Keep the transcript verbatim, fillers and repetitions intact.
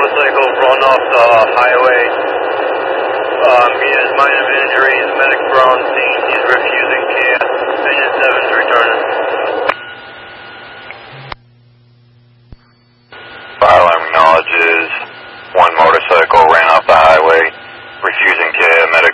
motorcycle run off the highway. Um, he has minor injuries. Medic Brown scene. He's refusing care. Engine seven's returning. Fire alarm acknowledges one motorcycle ran off the highway, refusing care. Medic